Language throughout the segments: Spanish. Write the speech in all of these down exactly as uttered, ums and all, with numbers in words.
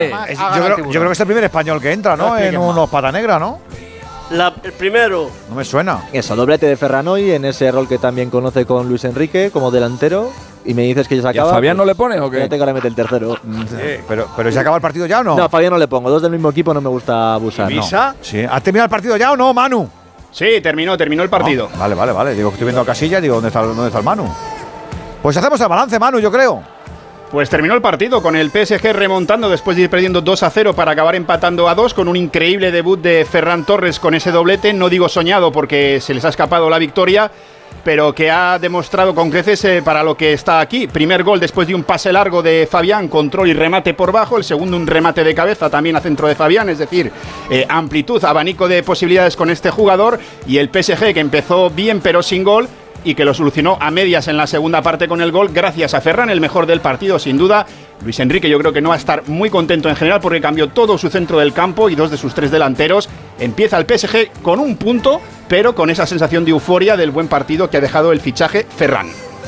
Es, yo, creo, yo creo que es el primer español que entra, ¿no? En unos pata negra, ¿no? La, el primero. No me suena. Eso, doblete de Ferran hoy en ese rol que también conoce con Luis Enrique como delantero. Y me dices que ya se acaba. ¿Y a Fabián pues, no le pones o qué? Fíjate que ahora mete el tercero. Sí, pero, pero ¿se acaba el partido ya o no? No, a Fabián no le pongo. Dos del mismo equipo no me gusta abusar. ¿Y Visa? No. Sí. ¿Ha terminado el partido ya o no, Manu? Sí, terminó, terminó el partido. Oh, vale, vale, vale. Digo que estoy viendo a Casilla y digo, ¿dónde está, ¿dónde está el Manu? Pues hacemos el balance, Manu, yo creo. Pues terminó el partido con el P S G remontando después de ir perdiendo dos a cero para acabar empatando a dos con un increíble debut de Ferran Torres con ese doblete, no digo soñado porque se les ha escapado la victoria, pero que ha demostrado con creces eh, para lo que está aquí. Primer gol después de un pase largo de Fabián, control y remate por bajo, el segundo un remate de cabeza también a centro de Fabián, es decir, eh, amplitud, abanico de posibilidades con este jugador, y el P S G que empezó bien pero sin gol, y que lo solucionó a medias en la segunda parte con el gol gracias a Ferran, el mejor del partido sin duda. Luis Enrique yo creo que no va a estar muy contento en general porque cambió todo su centro del campo y dos de sus tres delanteros. Empieza el P S G con un punto, pero con esa sensación de euforia del buen partido que ha dejado el fichaje Ferran.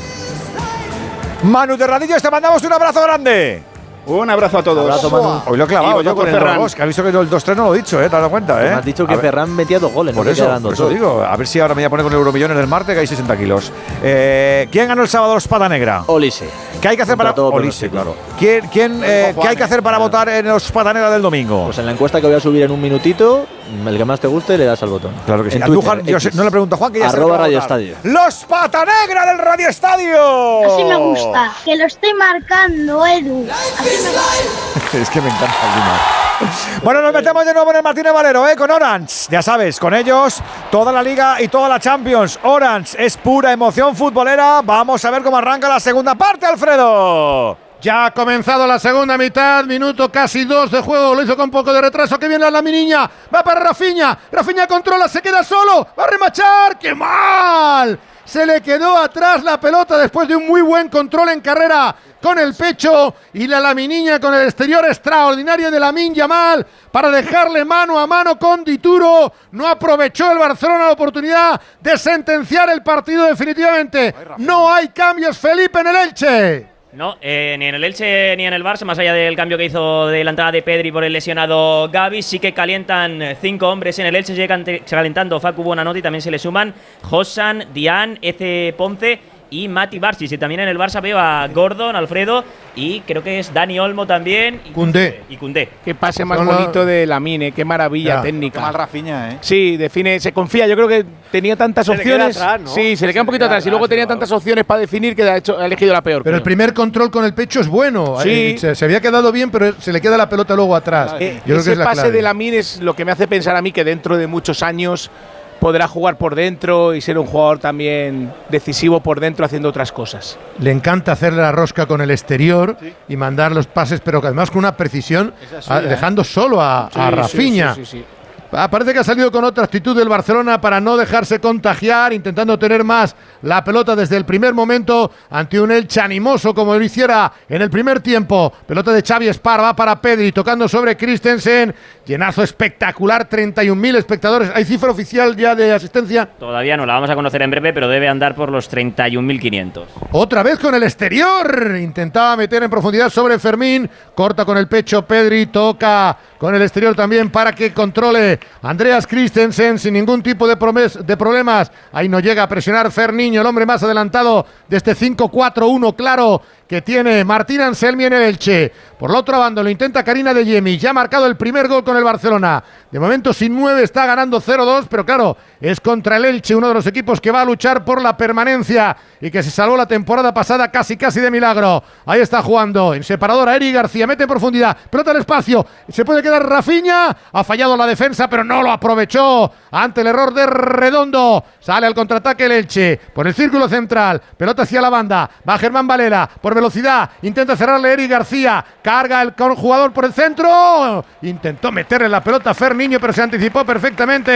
Manu Terradillos, te mandamos un abrazo grande. Un abrazo a todos. Abrazo, Manu. Hoy lo he clavado yo con el Ferran. dos, que ha visto que el dos tres no lo he dicho, ¿eh? ¿Te has dado cuenta, eh? Me has dicho que Ferran metía dos goles. Por no eso, por eso digo. A ver si ahora me voy a poner con el Euromillones del martes, que hay sesenta kilos. Eh, ¿Quién ganó el sábado los Pata Negra? Olise. ¿Qué hay que hacer para Olise, claro? ¿Quién, quién, eh, ¿Qué hay que hacer para votar en los Pata Negra del domingo? Pues en la encuesta que voy a subir en un minutito, el que más te guste le das al botón. Claro que sí. En Andújar, Twitter, yo sé, no le pregunto a Juan que ya arroba se Radio Estadio. ¡Los Pata Negra del Radio Estadio! Así me gusta, que lo esté marcando, Edu. Así me gusta. Es que me encanta el humor. Bueno, nos metemos de nuevo en el Martínez Valero, ¿eh? Con Orange. Ya sabes, con ellos toda la Liga y toda la Champions. Orange es pura emoción futbolera. Vamos a ver cómo arranca la segunda parte, Alfredo. Ya ha comenzado la segunda mitad, minuto casi dos de juego, lo hizo con un poco de retraso, que viene la Laminiña, va para Rafinha, Rafinha controla, se queda solo, va a remachar, ¡qué mal! Se le quedó atrás la pelota después de un muy buen control en carrera con el pecho, y la Laminiña con el exterior extraordinario de Lamine Yamal para dejarle mano a mano con Dituro. No aprovechó el Barcelona la oportunidad de sentenciar el partido definitivamente. No hay cambios, Felipe, en el Elche. No, eh, ni en el Elche ni en el Barça, más allá del cambio que hizo de la entrada de Pedri por el lesionado Gavi, sí que calientan cinco hombres en el Elche, llegan calentando Facu Buonanotte y también se le suman Josan, Dian, Eze Ponce y Mati Barsis. Y también en el Barça veo a Gordon, Alfredo, y creo que es Dani Olmo también. Y Koundé. Y Koundé. Qué pase más No, no. bonito de Lamine, qué maravilla Ya. técnica. Qué mal Rafinha, ¿eh? Sí, define, se confía. Yo creo que tenía tantas Se le queda opciones. atrás, ¿no? Sí, se le queda un Se le poquito queda atrás. Y luego atrás, tenía claro. tantas opciones para definir que ha, hecho, ha elegido la peor. Pero el creo. primer control con el pecho es bueno. Sí. Eh, Se, se había quedado bien, pero se le queda la pelota luego atrás. Eh, Yo creo ese que es la pase clave. de Lamine es lo que me hace pensar a mí que dentro de muchos años podrá jugar por dentro y ser un jugador también decisivo por dentro haciendo otras cosas. Le encanta hacerle la rosca con el exterior sí. y mandar los pases, pero que además con una precisión, suya, a, dejando eh. solo a, sí, a Rafinha. Sí, sí, sí, sí. Ah, parece que ha salido con otra actitud del Barcelona para no dejarse contagiar, intentando tener más la pelota desde el primer momento ante un Elche animoso como lo hiciera en el primer tiempo. Pelota de Xavi Espar, va para Pedri, tocando sobre Christensen. Llenazo espectacular, treinta y un mil espectadores. ¿Hay cifra oficial ya de asistencia? Todavía no, la vamos a conocer en breve, pero debe andar por los treinta y un mil quinientos. Otra vez con el exterior. Intentaba meter en profundidad sobre Fermín. Corta con el pecho Pedri, toca con el exterior también para que controle Andreas Christensen sin ningún tipo de, promes, de problemas. Ahí no llega a presionar Ferniño, el hombre más adelantado de este cinco cuatro uno claro que tiene Martín Anselmi en el Elche. Por el otro bando lo intenta Karina de Yemi, ya ha marcado el primer gol con el Barcelona. De momento sin nueve, está ganando cero dos, pero claro, es contra el Elche, uno de los equipos que va a luchar por la permanencia y que se salvó la temporada pasada casi casi de milagro. Ahí está jugando en separadora Eric García, mete en profundidad, pelota al espacio, se puede quedar Rafinha, ha fallado la defensa pero no lo aprovechó ante el error de Redondo. Sale al contraataque el Elche por el círculo central, pelota hacia la banda, va Germán Varela por velocidad, intenta cerrarle Eric García, carga el jugador por el centro, intentó meterle la pelota a Ferniño pero se anticipó perfectamente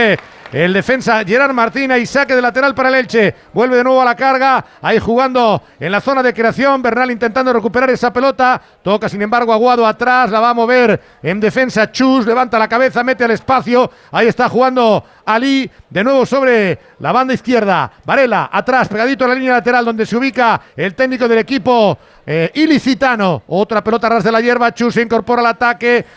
el defensa Gerard Martín. Y saque de lateral para el Elche. Vuelve de nuevo a la carga. Ahí jugando en la zona de creación. Bernal intentando recuperar esa pelota. Toca sin embargo Aguado atrás. La va a mover en defensa Chus. Levanta la cabeza, mete al espacio. Ahí está jugando Ali. De nuevo sobre la banda izquierda. Varela atrás, pegadito a la línea lateral donde se ubica el técnico del equipo eh, ilicitano. Otra pelota ras de la hierba. Chus se incorpora al ataque.